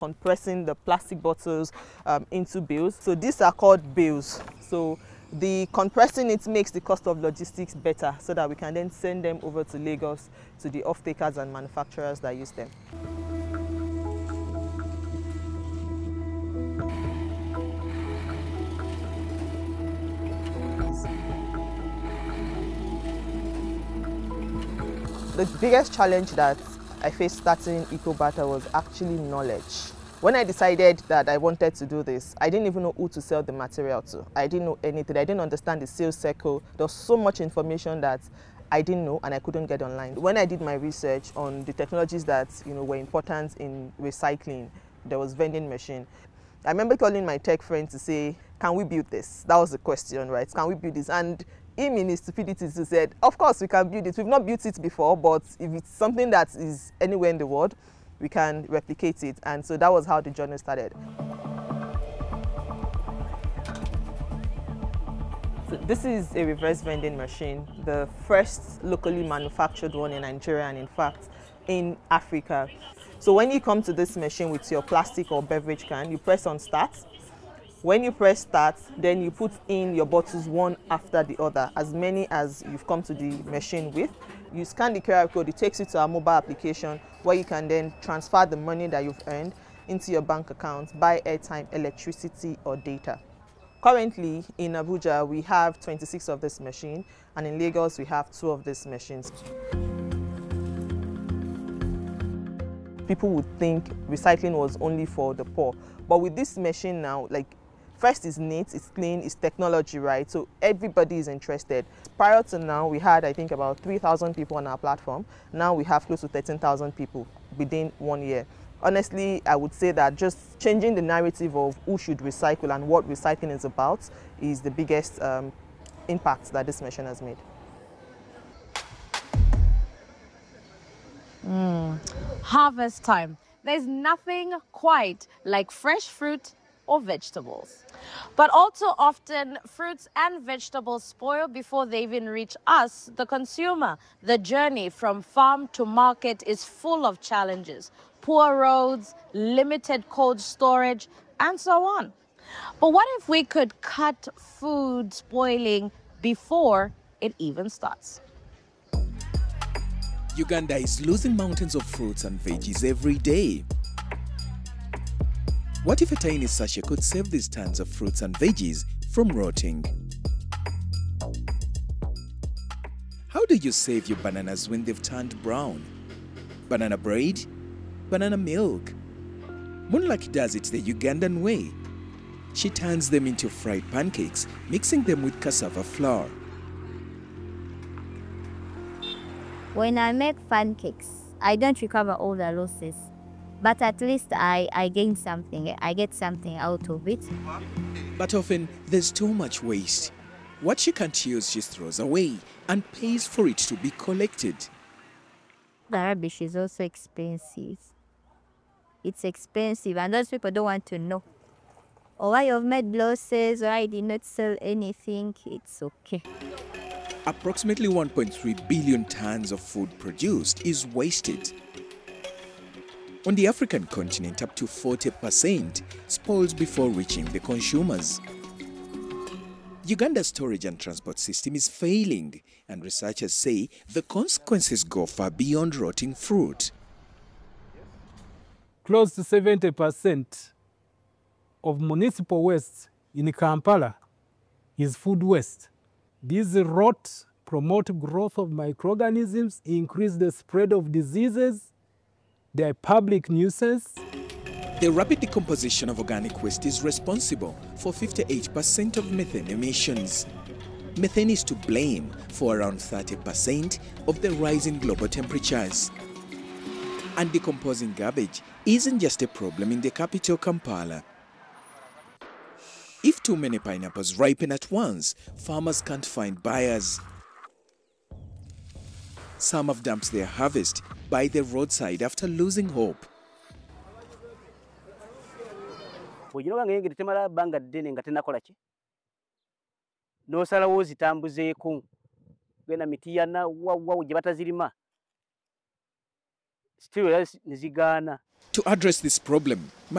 compressing the plastic bottles into bales. So these are called bales. So the compressing it makes the cost of logistics better so that we can then send them over to Lagos to the off-takers and manufacturers that use them. The biggest challenge that I faced starting EcoBatter was actually knowledge. When I decided that I wanted to do this, I didn't even know who to sell the material to. I didn't know anything. I didn't understand the sales cycle. There was so much information that I didn't know and I couldn't get online. When I did my research on the technologies that were important in recycling, there was vending machine. I remember calling my tech friend to say, can we build this? That was the question, right? Can we build this? And him in his stupidity said, of course we can build it. We've not built it before, but if it's something that is anywhere in the world, we can replicate it. And so that was how the journey started. So this is a reverse vending machine, the first locally manufactured one in Nigeria and in fact in Africa. So when you come to this machine with your plastic or beverage can, you press on start. When you press start, then you put in your bottles one after the other, as many as you've come to the machine with. You scan the QR code, it takes you to our mobile application where you can then transfer the money that you've earned into your bank account, buy airtime, electricity or data. Currently in Abuja, we have 26 of this machine, and in Lagos, we have 2 of these machines. People would think recycling was only for the poor, but with this machine now, first is neat, it's clean, it's technology, right? So everybody is interested. Prior to now, we had, I think, about 3,000 people on our platform. Now we have close to 13,000 people within 1 year. Honestly, I would say that just changing the narrative of who should recycle and what recycling is about is the biggest impact that this machine has made. Harvest time. There's nothing quite like fresh fruit or vegetables. But also often fruits and vegetables spoil before they even reach us, the consumer. The journey from farm to market is full of challenges. Poor roads, limited cold storage, and so on. But what if we could cut food spoiling before it even starts? Uganda is losing mountains of fruits and veggies every day. What if a tiny sachet could save these tons of fruits and veggies from rotting? How do you save your bananas when they've turned brown? Banana bread? Banana milk? Moonlucky does it the Ugandan way. She turns them into fried pancakes, mixing them with cassava flour. When I make pancakes, I don't recover all the losses, but at least I gain something. I get something out of it. But often, there's too much waste. What she can't use, she throws away and pays for it to be collected. The rubbish is also expensive. It's expensive, and those people don't want to know. Or why you've made losses, or I did not sell anything, it's okay. Approximately 1.3 billion tons of food produced is wasted. On the African continent, up to 40% spoils before reaching the consumers. Uganda's storage and transport system is failing, and researchers say the consequences go far beyond rotting fruit. Close to 70% of municipal waste in Kampala is food waste. These rot promote growth of microorganisms, increase the spread of diseases. They are public nuisance. The rapid decomposition of organic waste is responsible for 58% of methane emissions. Methane is to blame for around 30% of the rise in global temperatures. And decomposing garbage isn't just a problem in the capital, Kampala. If too many pineapples ripen at once, farmers can't find buyers. Some have dumped their harvest by the roadside after losing hope. To address this problem,